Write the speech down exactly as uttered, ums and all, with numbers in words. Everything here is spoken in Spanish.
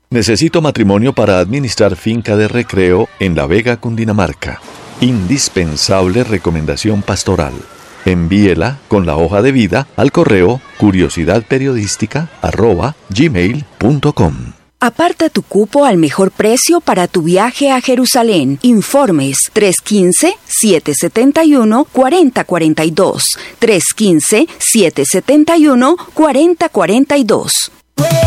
Necesito matrimonio para administrar finca de recreo en La Vega, Cundinamarca. Indispensable recomendación pastoral. Envíela con la hoja de vida al correo curiosidadperiodística arroba gmail punto com. Aparta tu cupo al mejor precio para tu viaje a Jerusalén. Informes tres uno cinco, siete siete uno, cuatro cero cuatro dos. tres uno cinco, siete siete uno, cuatro cero cuatro dos.